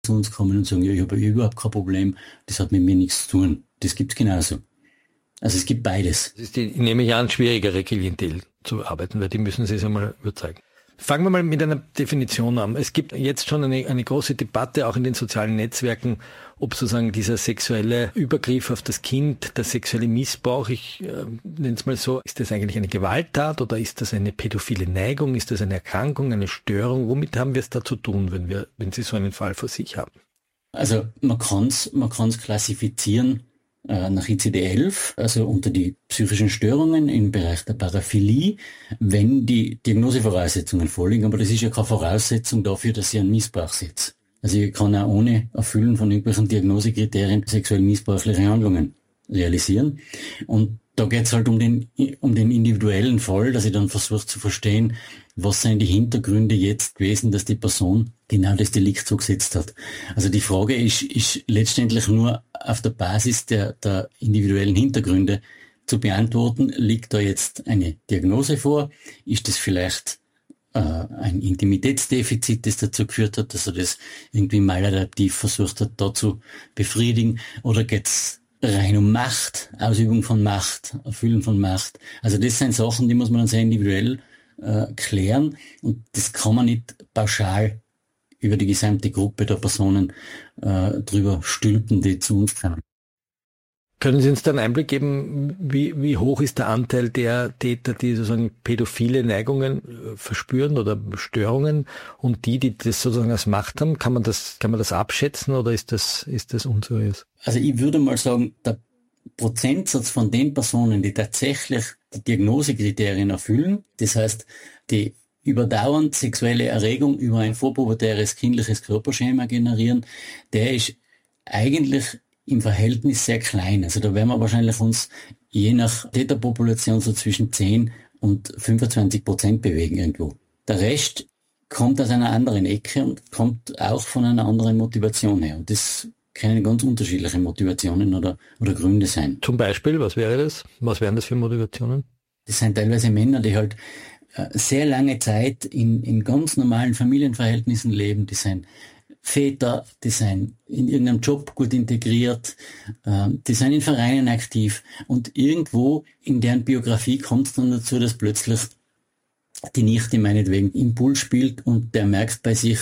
zu uns kommen und sagen, ja, ich habe überhaupt kein Problem, das hat mit mir nichts zu tun. Das gibt's genauso. Also es gibt beides. Das ist die, nehme ich an, schwierigere Klientel zu arbeiten, weil die müssen sie es einmal überzeugen. Fangen wir mal mit einer Definition an. Es gibt jetzt schon eine große Debatte, auch in den sozialen Netzwerken, ob sozusagen dieser sexuelle Übergriff auf das Kind, der sexuelle Missbrauch, ich nenne es mal so, ist das eigentlich eine Gewalttat oder ist das eine pädophile Neigung, ist das eine Erkrankung, eine Störung? Womit haben wir es da zu tun, wenn Sie so einen Fall vor sich haben? Also man kann's klassifizieren nach ICD-11, also unter die psychischen Störungen im Bereich der Paraphilie, wenn die Diagnosevoraussetzungen vorliegen. Aber das ist ja keine Voraussetzung dafür, dass ich einen Missbrauch setze. Also ich kann auch ohne Erfüllen von irgendwelchen Diagnosekriterien sexuell missbräuchliche Handlungen realisieren. Und da geht's halt um den individuellen Fall, dass ich dann versuche zu verstehen, was sind die Hintergründe jetzt gewesen, dass die Person genau das Delikt so gesetzt hat. Also die Frage ist letztendlich nur auf der Basis der individuellen Hintergründe zu beantworten. Liegt da jetzt eine Diagnose vor? Ist das vielleicht ein Intimitätsdefizit, das dazu geführt hat, dass er das irgendwie maladaptiv versucht hat, da zu befriedigen? Oder geht's rein um Macht, Ausübung von Macht, Erfüllen von Macht? Also das sind Sachen, die muss man dann sehr individuell klären, und das kann man nicht pauschal über die gesamte Gruppe der Personen drüber stülpen, die zu uns kommen. Können Sie uns da einen Einblick geben, wie hoch ist der Anteil der Täter, die sozusagen pädophile Neigungen verspüren oder Störungen, und die das sozusagen als Macht haben? Kann man das abschätzen oder ist das unseriös? Also ich würde mal sagen, der Prozentsatz von den Personen, die tatsächlich die Diagnosekriterien erfüllen, das heißt, die überdauernd sexuelle Erregung über ein vorpubertäres kindliches Körperschema generieren, der ist eigentlich im Verhältnis sehr klein. Also da werden wir wahrscheinlich uns je nach Täterpopulation so zwischen 10 und 25% bewegen irgendwo. Der Rest kommt aus einer anderen Ecke und kommt auch von einer anderen Motivation her. Und das können ganz unterschiedliche Motivationen oder Gründe sein. Zum Beispiel, was wäre das? Was wären das für Motivationen? Das sind teilweise Männer, die halt sehr lange Zeit in ganz normalen Familienverhältnissen leben. Die sind Väter, die sind in irgendeinem Job gut integriert, die sind in Vereinen aktiv, und irgendwo in deren Biografie kommt es dann dazu, dass plötzlich die Nichte meinetwegen Impuls spielt und der merkt bei sich,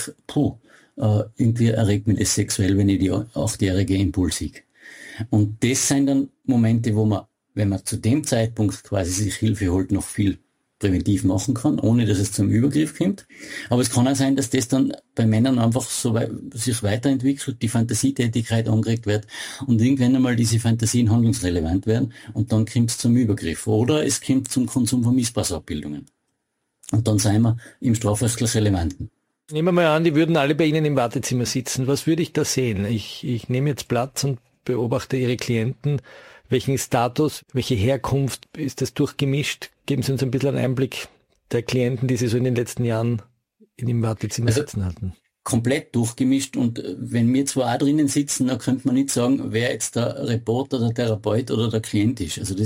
irgendwie erregt mich das sexuell, wenn ich die 8-jährige impulsig. Und das sind dann Momente, wo man, wenn man zu dem Zeitpunkt quasi sich Hilfe holt, noch viel präventiv machen kann, ohne dass es zum Übergriff kommt. Aber es kann auch sein, dass das dann bei Männern einfach so sich weiterentwickelt, die Fantasietätigkeit angeregt wird und irgendwann einmal diese Fantasien handlungsrelevant werden und dann kommt es zum Übergriff. Oder es kommt zum Konsum von Missbrauchsabbildungen. Und dann sind wir im strafrechtlich Relevanten. Nehmen wir mal an, die würden alle bei Ihnen im Wartezimmer sitzen. Was würde ich da sehen? Ich nehme jetzt Platz und beobachte Ihre Klienten. Welchen Status, welche Herkunft, ist das durchgemischt? Geben Sie uns ein bisschen einen Einblick der Klienten, die Sie so in den letzten Jahren in dem Wartezimmer sitzen hatten. Komplett durchgemischt, und wenn wir zwar auch drinnen sitzen, dann könnte man nicht sagen, wer jetzt der Reporter, der Therapeut oder der Klient ist. Also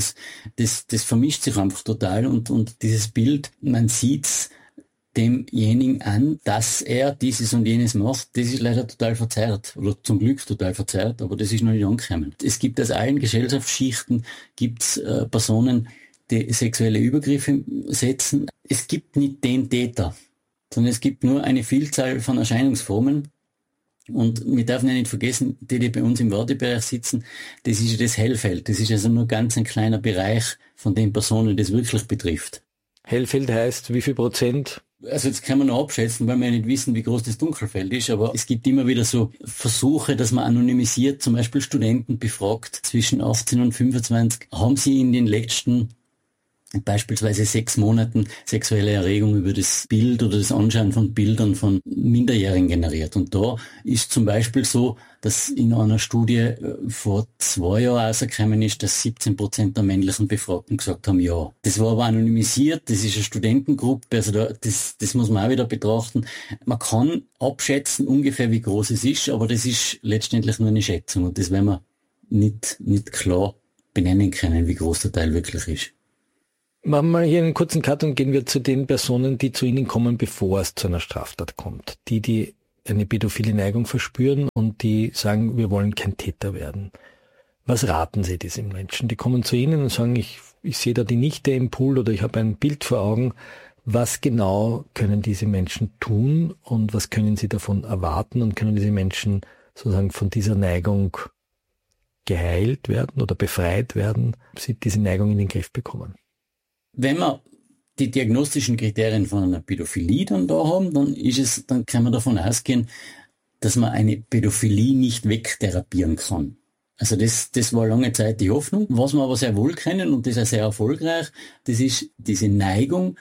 das vermischt sich einfach total, und dieses Bild, man sieht's demjenigen an, dass er dieses und jenes macht, das ist leider total verzerrt, oder zum Glück total verzerrt, aber das ist noch nicht angekommen. Es gibt aus allen Gesellschaftsschichten gibt's Personen, die sexuelle Übergriffe setzen. Es gibt nicht den Täter, sondern es gibt nur eine Vielzahl von Erscheinungsformen. Und wir dürfen ja nicht vergessen, die bei uns im Wartebereich sitzen, das ist ja das Hellfeld. Das ist also nur ganz ein kleiner Bereich von den Personen, das wirklich betrifft. Hellfeld heißt, wie viel Prozent? Also jetzt kann man noch abschätzen, weil wir ja nicht wissen, wie groß das Dunkelfeld ist, aber es gibt immer wieder so Versuche, dass man anonymisiert, zum Beispiel Studenten befragt, zwischen 18 und 25, haben sie in den letzten beispielsweise 6 Monaten sexuelle Erregung über das Bild oder das Anschauen von Bildern von Minderjährigen generiert. Und da ist zum Beispiel so, dass in einer Studie vor 2 Jahren rausgekommen ist, dass 17% der männlichen Befragten gesagt haben, ja. Das war aber anonymisiert, das ist eine Studentengruppe, also das muss man auch wieder betrachten. Man kann abschätzen ungefähr, wie groß es ist, aber das ist letztendlich nur eine Schätzung, und das werden wir nicht klar benennen können, wie groß der Teil wirklich ist. Machen wir mal hier einen kurzen Cut und gehen wir zu den Personen, die zu Ihnen kommen, bevor es zu einer Straftat kommt. Die eine pädophile Neigung verspüren und die sagen, wir wollen kein Täter werden. Was raten Sie diesen Menschen? Die kommen zu Ihnen und sagen, ich sehe da die Nichte im Pool oder ich habe ein Bild vor Augen. Was genau können diese Menschen tun und was können sie davon erwarten und können diese Menschen sozusagen von dieser Neigung geheilt werden oder befreit werden, sie diese Neigung in den Griff bekommen? Wenn wir die diagnostischen Kriterien von einer Pädophilie dann da haben, dann kann man davon ausgehen, dass man eine Pädophilie nicht wegtherapieren kann. Also das war lange Zeit die Hoffnung. Was wir aber sehr wohl kennen, und das ist auch sehr erfolgreich, das ist diese Neigung,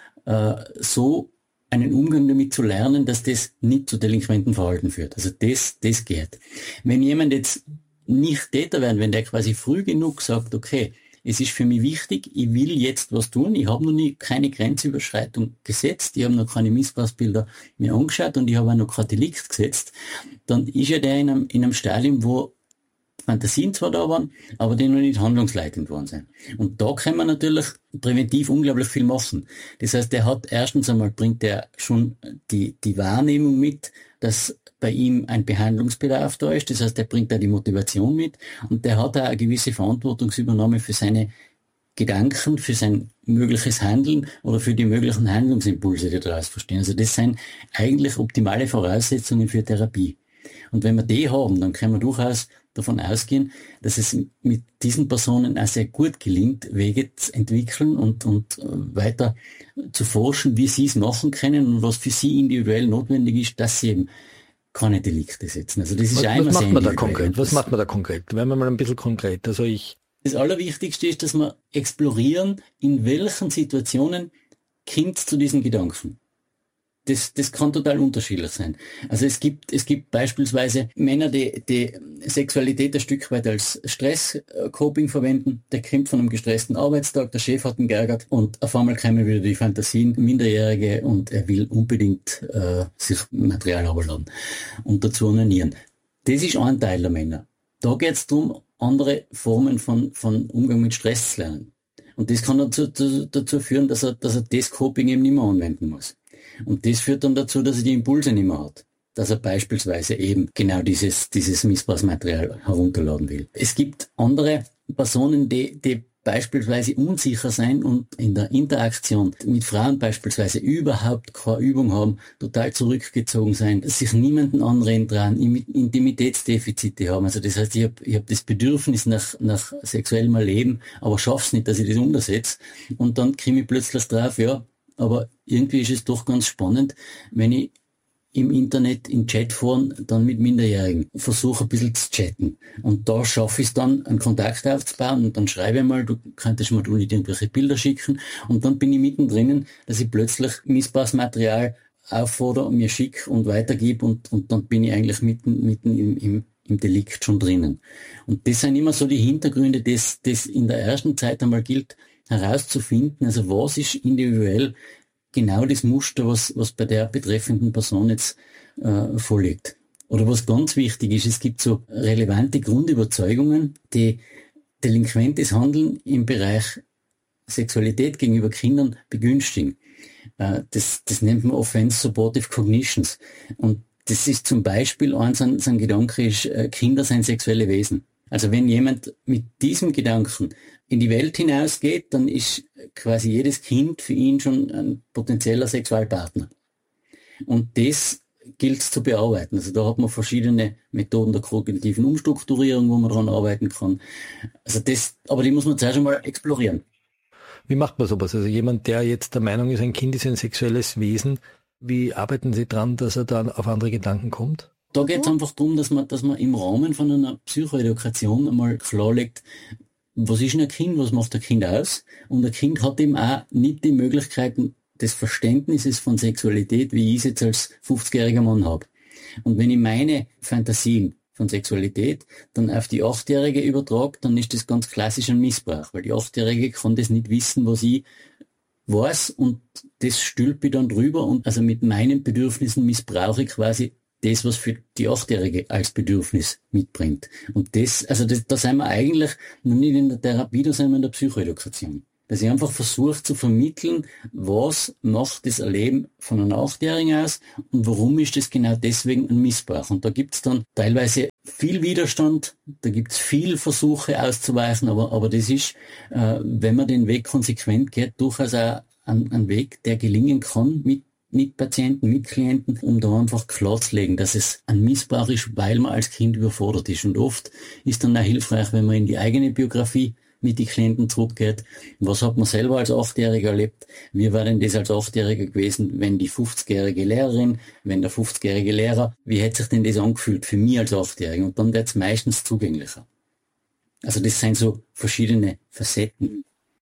so einen Umgang damit zu lernen, dass das nicht zu delinquenten Verhalten führt. Also das geht. Wenn jemand jetzt nicht Täter werden, wenn der quasi früh genug sagt, okay, es ist für mich wichtig, ich will jetzt was tun, ich habe noch nie keine Grenzüberschreitung gesetzt, ich habe noch keine Missbrauchsbilder mir angeschaut und ich habe auch noch kein Delikt gesetzt, dann ist ja der in einem Stadium, wo Fantasien zwar da waren, aber die noch nicht handlungsleitend waren sind. Und da kann man natürlich präventiv unglaublich viel machen. Das heißt, bringt er schon die Wahrnehmung mit, dass bei ihm ein Behandlungsbedarf da ist. Das heißt, er bringt da die Motivation mit und der hat auch eine gewisse Verantwortungsübernahme für seine Gedanken, für sein mögliches Handeln oder für die möglichen Handlungsimpulse, die daraus verstehen. Also das sind eigentlich optimale Voraussetzungen für Therapie. Und wenn wir die haben, dann können wir durchaus davon ausgehen, dass es mit diesen Personen auch sehr gut gelingt, Wege zu entwickeln und weiter zu forschen, wie sie es machen können und was für sie individuell notwendig ist, dass sie eben keine Delikte setzen. Also das ist was macht man da konkret? Was macht man da konkret? Werden wir mal ein bisschen konkret. Das Allerwichtigste ist, dass wir explorieren, in welchen Situationen kommt zu diesen Gedanken. Das kann total unterschiedlich sein. Also es gibt beispielsweise Männer, die Sexualität ein Stück weit als Stress-Coping verwenden. Der kommt von einem gestressten Arbeitstag, der Chef hat ihn geärgert und auf einmal kommen wieder die Fantasien, Minderjährige und er will unbedingt sich Material herunterladen und dazu onanieren. Das ist ein Teil der Männer. Da geht es darum, andere Formen von Umgang mit Stress zu lernen. Und das kann dazu führen, dass er das Coping eben nicht mehr anwenden muss. Und das führt dann dazu, dass er die Impulse nicht mehr hat. Dass er beispielsweise eben genau dieses Missbrauchsmaterial herunterladen will. Es gibt andere Personen, die beispielsweise unsicher sein und in der Interaktion mit Frauen beispielsweise überhaupt keine Übung haben, total zurückgezogen sein, sich niemanden anreden trauen, Intimitätsdefizite haben. Also das heißt, ich hab das Bedürfnis nach sexuellem Erleben, aber schaff's nicht, dass ich das umsetze. Und dann komme ich plötzlich drauf, ja, aber irgendwie ist es doch ganz spannend, wenn ich im Internet, in Chatforen, dann mit Minderjährigen versuche ein bisschen zu chatten. Und da schaffe ich es dann, einen Kontakt aufzubauen und dann schreibe ich mal, du könntest mir nicht irgendwelche Bilder schicken und dann bin ich mittendrin, dass ich plötzlich Missbrauchsmaterial auffordere und mir schicke und weitergebe und dann bin ich eigentlich mitten im Delikt schon drinnen. Und das sind immer so die Hintergründe, das in der ersten Zeit einmal gilt, herauszufinden, also was ist individuell genau das Muster, was bei der betreffenden Person jetzt vorliegt. Oder was ganz wichtig ist, es gibt so relevante Grundüberzeugungen, die delinquentes Handeln im Bereich Sexualität gegenüber Kindern begünstigen. Das nennt man Offense Supportive Cognitions. Und das ist zum Beispiel so ein Gedanke ist, Kinder sind sexuelle Wesen. Also wenn jemand mit diesem Gedanken in die Welt hinausgeht, dann ist quasi jedes Kind für ihn schon ein potenzieller Sexualpartner. Und das gilt zu bearbeiten. Also da hat man verschiedene Methoden der kognitiven Umstrukturierung, wo man daran arbeiten kann. Also aber die muss man zuerst einmal explorieren. Wie macht man sowas? Also jemand, der jetzt der Meinung ist, ein Kind ist ein sexuelles Wesen, wie arbeiten Sie dran, dass er dann auf andere Gedanken kommt? Da geht es einfach darum, dass man im Rahmen von einer Psychoedukation einmal klarlegt, was ist ein Kind, was macht ein Kind aus? Und ein Kind hat eben auch nicht die Möglichkeiten des Verständnisses von Sexualität, wie ich es jetzt als 50-jähriger Mann habe. Und wenn ich meine Fantasien von Sexualität dann auf die 8-Jährige übertrage, dann ist das ganz klassisch ein Missbrauch, weil die 8-Jährige kann das nicht wissen, was ich weiß und das stülpe ich dann drüber und also mit meinen Bedürfnissen missbrauche ich quasi das, was für die 8-Jährige als Bedürfnis mitbringt. Und da sind wir eigentlich noch nicht in der Therapie, da sind wir in der Psychoedukation. dass ich einfach versuche zu vermitteln, was macht das Erleben von einem 8-Jährigen aus und warum ist das genau deswegen ein Missbrauch. Und da gibt es dann teilweise viel Widerstand, da gibt es viel Versuche auszuweichen, aber das ist, wenn man den Weg konsequent geht, durchaus auch ein Weg, der gelingen kann mit Patienten, mit Klienten, um da einfach klarzulegen, dass es ein Missbrauch ist, weil man als Kind überfordert ist. Und oft ist dann auch hilfreich, wenn man in die eigene Biografie mit den Klienten zurückgeht. Was hat man selber als 8-Jähriger erlebt? Wie war denn das als 8-Jähriger gewesen, wenn die 50-jährige Lehrerin, wenn der 50-jährige Lehrer, wie hätte sich denn das angefühlt für mich als 8-Jähriger? Und dann wird es meistens zugänglicher. Also das sind so verschiedene Facetten.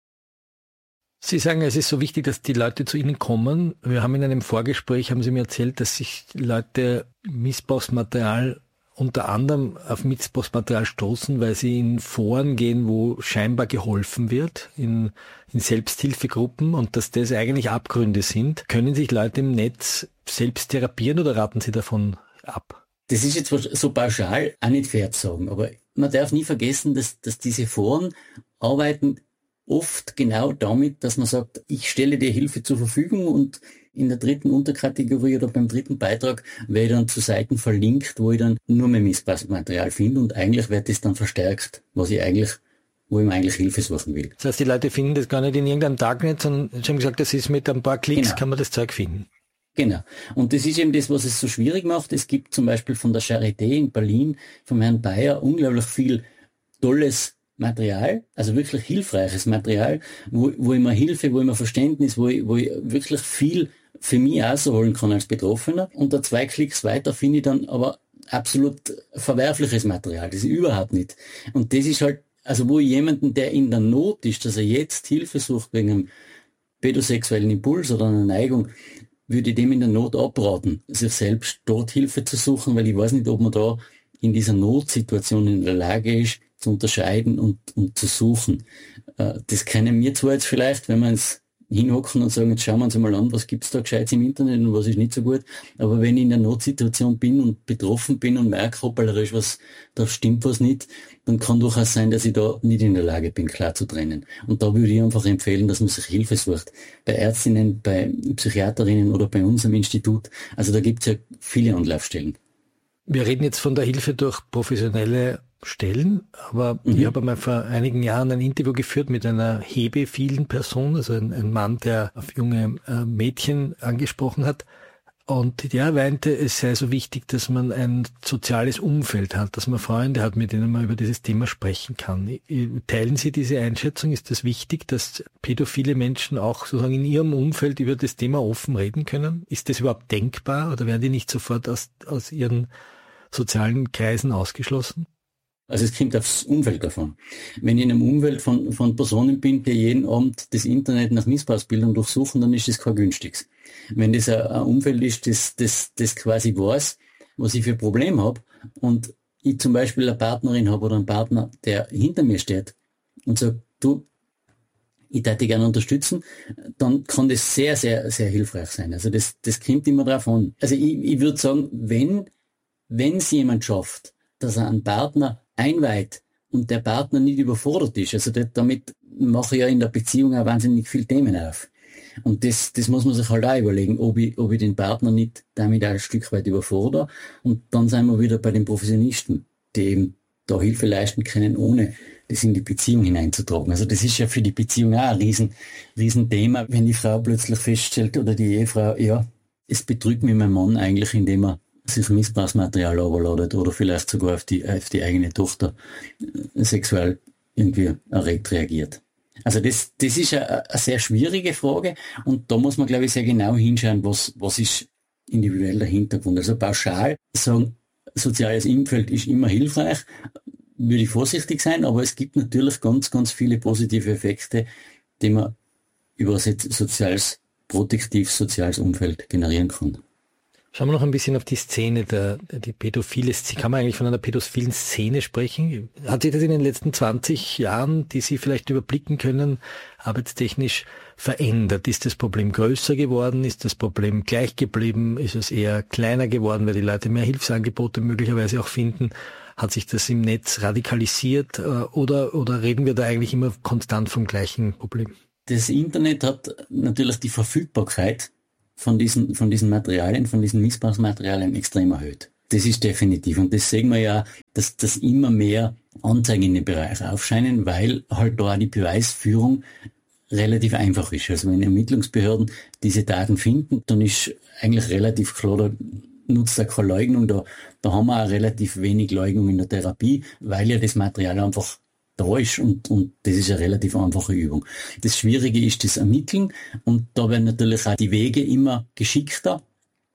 Sie sagen, es ist so wichtig, dass die Leute zu Ihnen kommen. Wir haben in einem Vorgespräch, haben Sie mir erzählt, dass sich Leute Missbrauchsmaterial unter anderem auf Missbrauchsmaterial stoßen, weil sie in Foren gehen, wo scheinbar geholfen wird, in Selbsthilfegruppen, und dass das eigentlich Abgründe sind. Können sich Leute im Netz selbst therapieren oder raten Sie davon ab? Das ist jetzt so pauschal auch nicht fair zu sagen, aber man darf nie vergessen, dass diese Foren arbeiten oft genau damit, dass man sagt, ich stelle dir Hilfe zur Verfügung, und in der 3. Unterkategorie oder beim 3. Beitrag werde ich dann zu Seiten verlinkt, wo ich dann nur mehr Missbrauchsmaterial finde, und eigentlich wird das dann verstärkt, wo ich mir eigentlich Hilfe suchen will. Das heißt, die Leute finden das gar nicht in irgendeinem Darknet, sondern sie haben gesagt, das ist mit ein paar Klicks, genau, kann man das Zeug finden. Genau. Und das ist eben das, was es so schwierig macht. Es gibt zum Beispiel von der Charité in Berlin, vom Herrn Bayer, unglaublich viel tolles Material, also wirklich hilfreiches Material, wo ich mir Hilfe, wo ich mir Verständnis, wo ich wirklich viel für mich rausholen kann als Betroffener. Und da 2 Klicks weiter finde ich dann aber absolut verwerfliches Material. Das ist überhaupt nicht. Und das ist halt, also wo ich jemanden, der in der Not ist, dass er jetzt Hilfe sucht wegen einem pädosexuellen Impuls oder einer Neigung, würde ich dem in der Not abraten, sich selbst dort Hilfe zu suchen, weil ich weiß nicht, ob man da in dieser Notsituation in der Lage ist, zu unterscheiden und zu suchen. Das kennen wir zwar jetzt vielleicht, wenn wir uns hinhocken und sagen, jetzt schauen wir uns mal an, was gibt's da Gescheites im Internet und was ist nicht so gut. Aber wenn ich in der Notsituation bin und betroffen bin und merke, hoppalerisch, da stimmt was nicht, dann kann durchaus sein, dass ich da nicht in der Lage bin, klar zu trennen. Und da würde ich einfach empfehlen, dass man sich Hilfe sucht. Bei Ärztinnen, bei Psychiaterinnen oder bei uns am Institut. Also da gibt's ja viele Anlaufstellen. Wir reden jetzt von der Hilfe durch professionelle Stellen, aber ich habe einmal vor einigen Jahren ein Interview geführt mit einer hebephilen Person, also ein Mann, der auf junge Mädchen angesprochen hat, und der meinte, es sei so wichtig, dass man ein soziales Umfeld hat, dass man Freunde hat, mit denen man über dieses Thema sprechen kann. Teilen Sie diese Einschätzung? Ist das wichtig, dass pädophile Menschen auch sozusagen in ihrem Umfeld über das Thema offen reden können? Ist das überhaupt denkbar, oder werden die nicht sofort aus ihren sozialen Kreisen ausgeschlossen? Also es kommt aufs Umfeld davon. Wenn ich in einem Umfeld von Personen bin, die jeden Abend das Internet nach Missbrauchsbildern durchsuchen, dann ist das kein günstiges. Wenn das ein Umfeld ist, das quasi weiß, was ich für Probleme habe, und ich zum Beispiel eine Partnerin habe oder einen Partner, der hinter mir steht und sagt, du, ich würde dich gerne unterstützen, dann kann das sehr, sehr, sehr hilfreich sein. Also das kommt immer drauf an. Also ich würde sagen, wenn es jemand schafft, dass er einen Partner einweiht und der Partner nicht überfordert ist, also damit mache ich ja in der Beziehung auch wahnsinnig viele Themen auf. Und das muss man sich halt auch überlegen, ob ich den Partner nicht damit auch ein Stück weit überfordere. Und dann sind wir wieder bei den Professionisten, die eben da Hilfe leisten können, ohne das in die Beziehung hineinzutragen. Also das ist ja für die Beziehung auch ein Riesenthema, wenn die Frau plötzlich feststellt, oder die Ehefrau, ja, es betrügt mich mein Mann eigentlich, indem er sich Missbrauchsmaterial überladet oder vielleicht sogar auf die eigene Tochter sexuell irgendwie erregt reagiert. Also das ist eine sehr schwierige Frage, und da muss man, glaube ich, sehr genau hinschauen, was ist individuell der Hintergrund. Also pauschal sagen, soziales Umfeld ist immer hilfreich, würde ich vorsichtig sein, aber es gibt natürlich ganz, ganz viele positive Effekte, die man über ein protektives soziales Umfeld generieren kann. Schauen wir noch ein bisschen auf die Szene, die pädophile Szene. Kann man eigentlich von einer pädophilen Szene sprechen? Hat sich das in den letzten 20 Jahren, die Sie vielleicht überblicken können, arbeitstechnisch verändert? Ist das Problem größer geworden? Ist das Problem gleich geblieben? Ist es eher kleiner geworden, weil die Leute mehr Hilfsangebote möglicherweise auch finden? Hat sich das im Netz radikalisiert? Oder reden wir da eigentlich immer konstant vom gleichen Problem? Das Internet hat natürlich die Verfügbarkeit von diesen Materialien, von diesen Missbrauchsmaterialien extrem erhöht. Das ist definitiv. Und das sehen wir ja, dass immer mehr Anzeigen in dem Bereich aufscheinen, weil halt da auch die Beweisführung relativ einfach ist. Also wenn Ermittlungsbehörden diese Daten finden, dann ist eigentlich relativ klar, da nutzt da keine Leugnung. Da haben wir auch relativ wenig Leugnung in der Therapie, weil ja das Material einfach da ist und das ist eine relativ einfache Übung. Das Schwierige ist das Ermitteln und da werden natürlich auch die Wege immer geschickter.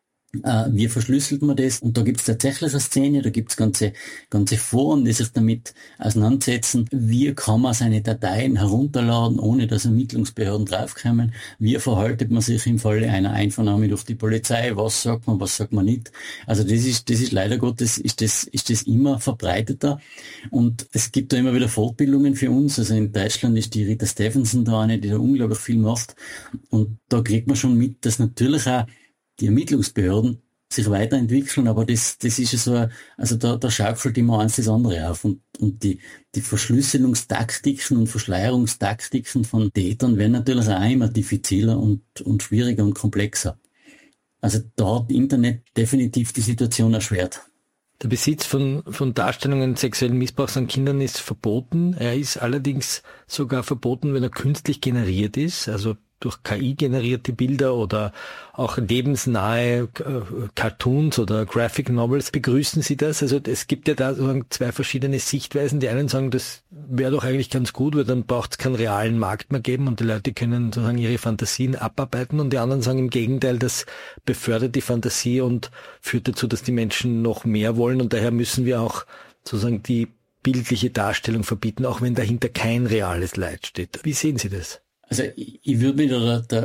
Wie verschlüsselt man das? Und da gibt es tatsächlich eine Szene, da gibt es ganze Foren, die sich damit auseinandersetzen, wie kann man seine Dateien herunterladen, ohne dass Ermittlungsbehörden draufkommen, wie verhaltet man sich im Falle einer Einvernahme durch die Polizei, was sagt man nicht. Also das ist leider Gottes, ist das immer verbreiteter und es gibt da immer wieder Fortbildungen für uns, also in Deutschland ist die Rita Stephenson da eine, die da unglaublich viel macht und da kriegt man schon mit, dass natürlich auch die Ermittlungsbehörden sich weiterentwickeln, aber das ist ja so, also da schaukelt immer eins das andere auf und die Verschlüsselungstaktiken und Verschleierungstaktiken von Tätern werden natürlich auch immer diffiziler und schwieriger und komplexer. Also da hat Internet definitiv die Situation erschwert. Der Besitz von Darstellungen sexuellen Missbrauchs an Kindern ist verboten. Er ist allerdings sogar verboten, wenn er künstlich generiert ist, also durch KI generierte Bilder oder auch lebensnahe Cartoons oder Graphic Novels. Begrüßen Sie das? Also es gibt ja da so zwei verschiedene Sichtweisen. Die einen sagen, das wäre doch eigentlich ganz gut, weil dann braucht es keinen realen Markt mehr geben und die Leute können sozusagen ihre Fantasien abarbeiten. Und die anderen sagen im Gegenteil, das befördert die Fantasie und führt dazu, dass die Menschen noch mehr wollen. Und daher müssen wir auch sozusagen die bildliche Darstellung verbieten, auch wenn dahinter kein reales Leid steht. Wie sehen Sie das? Also ich würde mich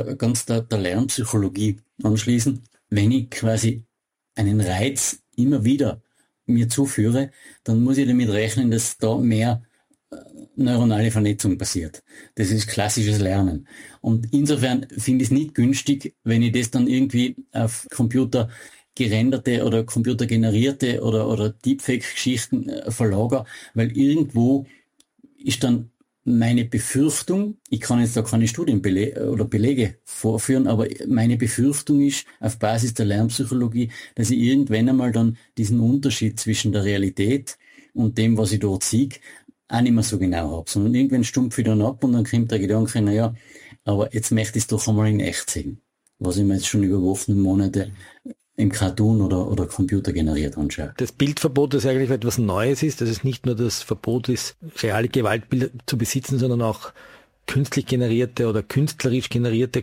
der Lernpsychologie anschließen. Wenn ich quasi einen Reiz immer wieder mir zuführe, dann muss ich damit rechnen, dass da mehr neuronale Vernetzung passiert. Das ist klassisches Lernen. Und insofern finde ich es nicht günstig, wenn ich das dann irgendwie auf Computer gerenderte oder computergenerierte oder Deepfake-Geschichten verlagere, weil irgendwo ist dann meine Befürchtung, ich kann jetzt da keine Studien oder Belege vorführen, aber meine Befürchtung ist auf Basis der Lernpsychologie, dass ich irgendwann einmal dann diesen Unterschied zwischen der Realität und dem, was ich dort sehe, auch nicht mehr so genau habe, sondern irgendwann stumpf ich dann ab und dann kommt der Gedanke, naja, aber jetzt möchte ich es doch einmal in echt sehen, was ich mir jetzt schon über Wochen und Monate im Cartoon oder Computer generiert anschaue. Das Bildverbot, das eigentlich etwas Neues ist, dass es nicht nur das Verbot ist, reale Gewaltbilder zu besitzen, sondern auch künstlich generierte oder künstlerisch generierte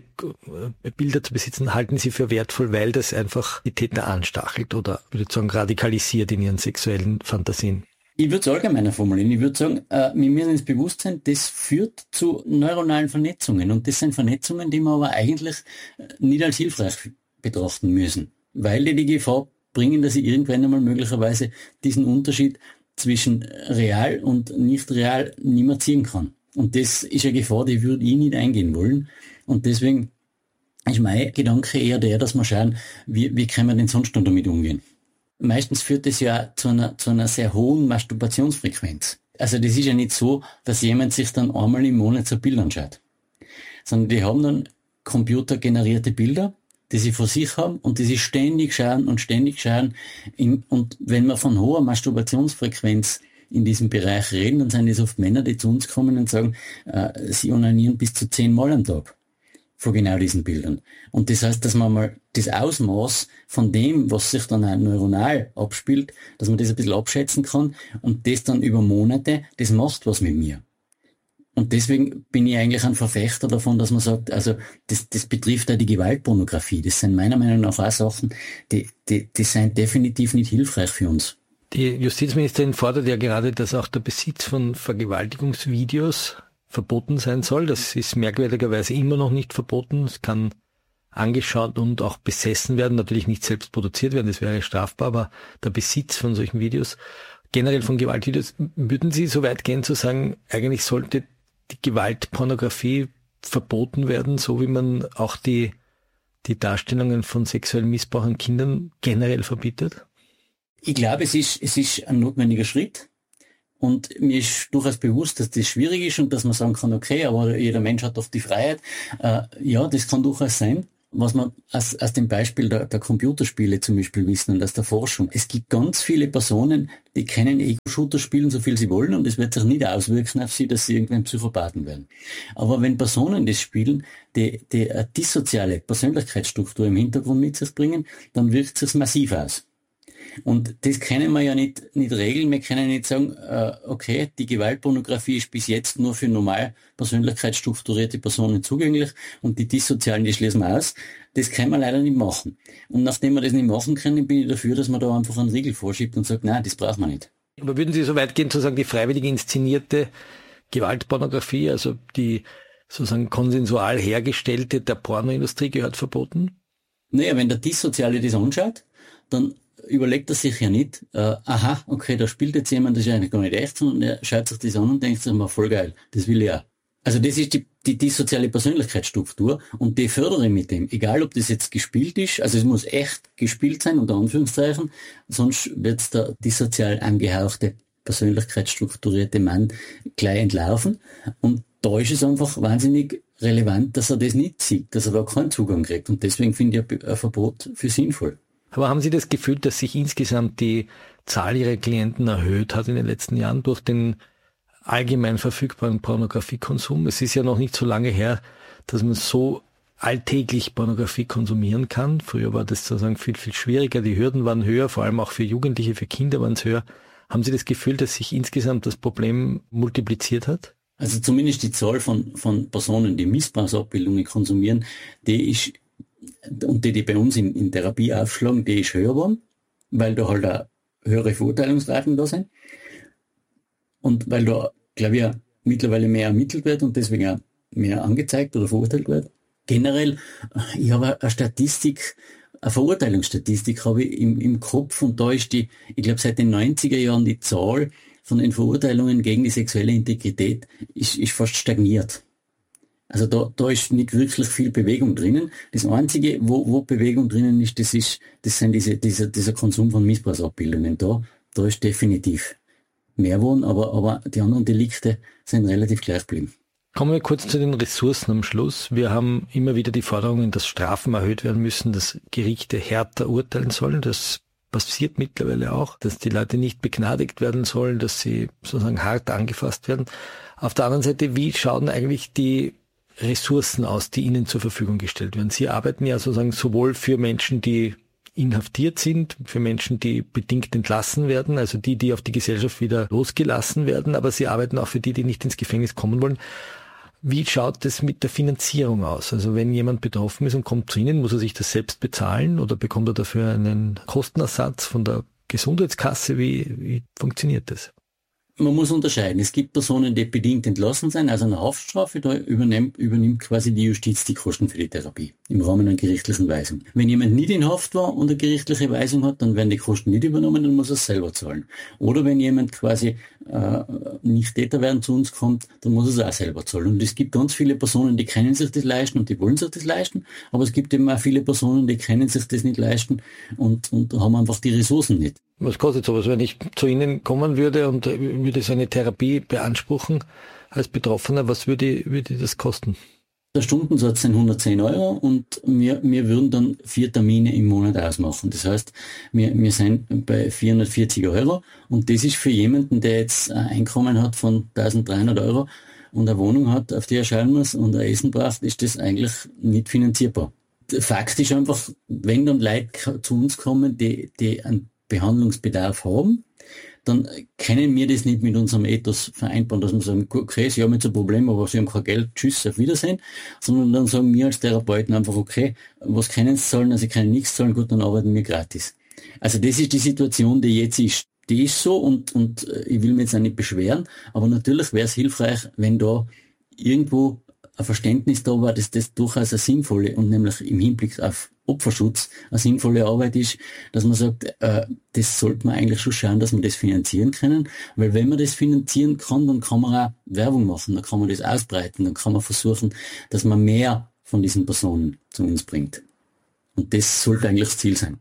Bilder zu besitzen, halten Sie für wertvoll, weil das einfach die Täter anstachelt oder, würde ich sagen, radikalisiert in ihren sexuellen Fantasien? Ich würde es allgemeiner formulieren. Ich würde sagen, wir müssen ins Bewusstsein, das führt zu neuronalen Vernetzungen. Und das sind Vernetzungen, die wir aber eigentlich nicht als hilfreich betrachten müssen. Weil die Gefahr bringen, dass ich irgendwann einmal möglicherweise diesen Unterschied zwischen real und nicht real nicht mehr ziehen kann. Und das ist eine Gefahr, die würde ich nicht eingehen wollen. Und deswegen ist mein Gedanke eher der, dass wir schauen, wie können wir denn sonst noch damit umgehen. Meistens führt das ja zu einer sehr hohen Masturbationsfrequenz. Also das ist ja nicht so, dass jemand sich dann einmal im Monat so ein Bild anschaut. Sondern die haben dann computergenerierte Bilder, die sie vor sich haben und die sie ständig schauen. Und wenn wir von hoher Masturbationsfrequenz in diesem Bereich reden, dann sind es oft Männer, die zu uns kommen und sagen, sie onanieren bis zu 10 Mal am Tag vor genau diesen Bildern. Und das heißt, dass man mal das Ausmaß von dem, was sich dann auch neuronal abspielt, dass man das ein bisschen abschätzen kann und das dann über Monate, das macht was mit mir. Und deswegen bin ich eigentlich ein Verfechter davon, dass man sagt, also das betrifft auch die Gewaltpornografie. Das sind meiner Meinung nach auch Sachen, die sind definitiv nicht hilfreich für uns. Die Justizministerin fordert ja gerade, dass auch der Besitz von Vergewaltigungsvideos verboten sein soll. Das ist merkwürdigerweise immer noch nicht verboten. Es kann angeschaut und auch besessen werden, natürlich nicht selbst produziert werden, das wäre strafbar, aber der Besitz von solchen Videos, generell von Gewaltvideos, würden Sie so weit gehen zu sagen, eigentlich sollte die Gewaltpornografie verboten werden, so wie man auch die Darstellungen von sexuellem Missbrauch an Kindern generell verbietet? Ich glaube, es ist ein notwendiger Schritt. Und mir ist durchaus bewusst, dass das schwierig ist und dass man sagen kann, okay, aber jeder Mensch hat doch die Freiheit. Ja, das kann durchaus sein. Was man aus dem Beispiel der Computerspiele zum Beispiel wissen und aus der Forschung. Es gibt ganz viele Personen, die können Ego-Shooter spielen, so viel sie wollen, und es wird sich nicht auswirken auf sie, dass sie irgendwann Psychopathen werden. Aber wenn Personen das spielen, die eine dissoziale Persönlichkeitsstruktur im Hintergrund mit sich bringen, dann wirkt es massiv aus. Und das können wir ja nicht regeln. Wir können nicht sagen, okay, die Gewaltpornografie ist bis jetzt nur für normal persönlichkeitsstrukturierte Personen zugänglich und die dissozialen, die schließen wir aus. Das können wir leider nicht machen. Und nachdem wir das nicht machen können, bin ich dafür, dass man da einfach einen Riegel vorschiebt und sagt, nein, das braucht man nicht. Aber würden Sie so weit gehen zu sagen, die freiwillig inszenierte Gewaltpornografie, also die sozusagen konsensual hergestellte der Pornoindustrie, gehört verboten? Naja, wenn der Dissoziale das anschaut, dann überlegt er sich ja nicht, aha, okay, da spielt jetzt jemand, das ist eigentlich gar nicht echt, sondern er schaut sich das an und denkt sich mal, voll geil, das will ich auch. Also das ist die dissoziale Persönlichkeitsstruktur und die fördere ich mit dem, egal ob das jetzt gespielt ist, also es muss echt gespielt sein, unter Anführungszeichen, sonst wird der dissozial angehauchte, persönlichkeitsstrukturierte Mann gleich entlaufen, und da ist es einfach wahnsinnig relevant, dass er das nicht sieht, dass er da keinen Zugang kriegt, und deswegen finde ich ein Verbot für sinnvoll. Aber haben Sie das Gefühl, dass sich insgesamt die Zahl Ihrer Klienten erhöht hat in den letzten Jahren durch den allgemein verfügbaren Pornografiekonsum? Es ist ja noch nicht so lange her, dass man so alltäglich Pornografie konsumieren kann. Früher war das sozusagen viel, viel schwieriger. Die Hürden waren höher, vor allem auch für Jugendliche, für Kinder waren es höher. Haben Sie das Gefühl, dass sich insgesamt das Problem multipliziert hat? Also zumindest die Zahl von Personen, die Missbrauchsabbildungen konsumieren, die ist, und die bei uns in Therapie aufschlagen, die ist höher geworden, weil da halt auch höhere Verurteilungsraten da sind. Und weil da, glaube ich, mittlerweile mehr ermittelt wird und deswegen auch mehr angezeigt oder verurteilt wird. Generell, ich habe eine Statistik, eine Verurteilungsstatistik habe ich im Kopf, und da ist ich glaube seit den 90er Jahren die Zahl von den Verurteilungen gegen die sexuelle Integrität ist fast stagniert. Also da ist nicht wirklich viel Bewegung drinnen. Das Einzige, wo Bewegung drinnen ist, das sind dieser Konsum von Missbrauchsabbildungen. Da ist definitiv mehr geworden, aber die anderen Delikte sind relativ gleich geblieben. Kommen wir kurz zu den Ressourcen am Schluss. Wir haben immer wieder die Forderungen, dass Strafen erhöht werden müssen, dass Gerichte härter urteilen sollen. Das passiert mittlerweile auch, dass die Leute nicht begnadigt werden sollen, dass sie sozusagen hart angefasst werden. Auf der anderen Seite, wie schauen eigentlich die Ressourcen aus, die Ihnen zur Verfügung gestellt werden? Sie arbeiten ja sozusagen sowohl für Menschen, die inhaftiert sind, für Menschen, die bedingt entlassen werden, also die auf die Gesellschaft wieder losgelassen werden, aber Sie arbeiten auch für die nicht ins Gefängnis kommen wollen. Wie schaut es mit der Finanzierung aus? Also wenn jemand betroffen ist und kommt zu Ihnen, muss er sich das selbst bezahlen oder bekommt er dafür einen Kostenersatz von der Gesundheitskasse? Wie funktioniert das? Man muss unterscheiden. Es gibt Personen, die bedingt entlassen sind, also eine Haftstrafe, da übernimmt quasi die Justiz die Kosten für die Therapie im Rahmen einer gerichtlichen Weisung. Wenn jemand nicht in Haft war und eine gerichtliche Weisung hat, dann werden die Kosten nicht übernommen, dann muss er es selber zahlen. Oder wenn jemand quasi nicht Täter werden zu uns kommt, dann muss er es auch selber zahlen. Und es gibt ganz viele Personen, die können sich das leisten und die wollen sich das leisten, aber es gibt eben auch viele Personen, die können sich das nicht leisten und haben einfach die Ressourcen nicht. Was kostet sowas, wenn ich zu Ihnen kommen würde und würde so eine Therapie beanspruchen als Betroffener, was würde das kosten? Der Stundensatz sind 110 € und wir würden dann 4 Termine im Monat ausmachen. Das heißt, wir sind bei 440 € und das ist für jemanden, der jetzt ein Einkommen hat von 1300 € und eine Wohnung hat, auf die er schauen muss und ein Essen braucht, ist das eigentlich nicht finanzierbar. Fakt ist einfach, wenn dann Leute zu uns kommen, die einen Behandlungsbedarf haben, dann können wir das nicht mit unserem Ethos vereinbaren, dass wir sagen, okay, Sie haben jetzt ein Problem, aber Sie haben kein Geld, tschüss, auf Wiedersehen, sondern dann sagen wir als Therapeuten einfach, okay, was können Sie zahlen? Also Sie können nichts zahlen, gut, dann arbeiten wir gratis. Also das ist die Situation, die jetzt ist. Die ist so und ich will mich jetzt auch nicht beschweren, aber natürlich wäre es hilfreich, wenn da irgendwo ein Verständnis da war, dass das durchaus eine sinnvolle und nämlich im Hinblick auf Opferschutz eine sinnvolle Arbeit ist, dass man sagt, das sollte man eigentlich schon schauen, dass wir das finanzieren können, weil wenn man das finanzieren kann, dann kann man auch Werbung machen, dann kann man das ausbreiten, dann kann man versuchen, dass man mehr von diesen Personen zu uns bringt. Und das sollte eigentlich das Ziel sein.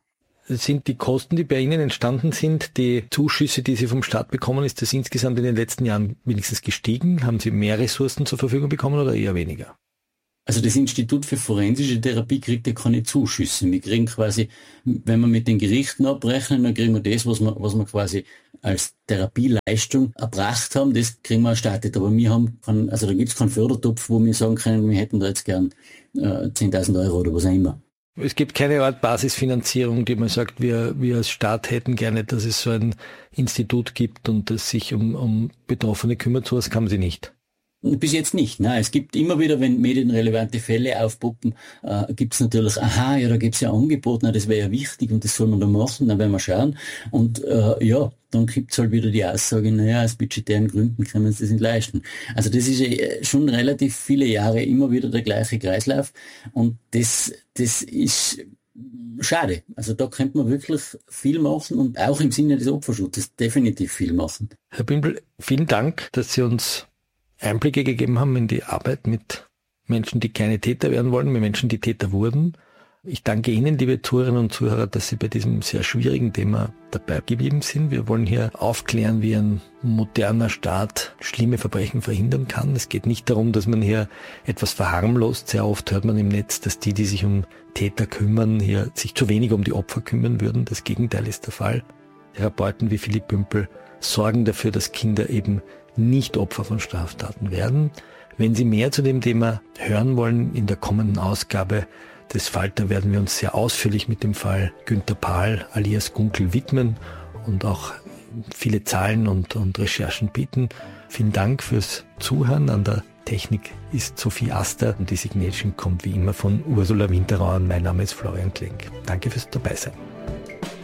sind die Kosten, die bei Ihnen entstanden sind, die Zuschüsse, die Sie vom Staat bekommen, ist das insgesamt in den letzten Jahren wenigstens gestiegen? Haben Sie mehr Ressourcen zur Verfügung bekommen oder eher weniger? Also das Institut für forensische Therapie kriegt ja keine Zuschüsse. Wir kriegen quasi, wenn wir mit den Gerichten abrechnen, dann kriegen wir das, was wir quasi als Therapieleistung erbracht haben, das kriegen wir erstattet. Aber wir haben also da gibt es keinen Fördertopf, wo wir sagen können, wir hätten da jetzt gern 10.000 Euro oder was auch immer. Es gibt keine Art Basisfinanzierung, die man sagt, wir als Staat hätten gerne, dass es so ein Institut gibt und das sich um Betroffene kümmert. So was kann man sie nicht. Bis jetzt nicht. Nein, es gibt immer wieder, wenn medienrelevante Fälle aufpoppen, gibt es natürlich, da gibt es ja Angebote, das wäre ja wichtig und das soll man da machen, dann werden wir schauen. Und dann gibt es halt wieder die Aussage, aus budgetären Gründen können wir uns das nicht leisten. Also das ist schon relativ viele Jahre immer wieder der gleiche Kreislauf und das ist schade. Also da könnte man wirklich viel machen und auch im Sinne des Opferschutzes definitiv viel machen. Herr Bümpel, vielen Dank, dass Sie uns Einblicke gegeben haben in die Arbeit mit Menschen, die keine Täter werden wollen, mit Menschen, die Täter wurden. Ich danke Ihnen, liebe Zuhörerinnen und Zuhörer, dass Sie bei diesem sehr schwierigen Thema dabei geblieben sind. Wir wollen hier aufklären, wie ein moderner Staat schlimme Verbrechen verhindern kann. Es geht nicht darum, dass man hier etwas verharmlost. Sehr oft hört man im Netz, dass die sich um Täter kümmern, hier sich zu wenig um die Opfer kümmern würden. Das Gegenteil ist der Fall. Therapeuten wie Philipp Bümpel sorgen dafür, dass Kinder eben nicht Opfer von Straftaten werden. Wenn Sie mehr zu dem Thema hören wollen, in der kommenden Ausgabe des Falter werden wir uns sehr ausführlich mit dem Fall Günter Pahl alias Gunkel widmen und auch viele Zahlen und Recherchen bieten. Vielen Dank fürs Zuhören. An der Technik ist Sophie Aster und die Signation kommt wie immer von Ursula Winterauer. Mein Name ist Florian Klenk. Danke fürs Dabeisein.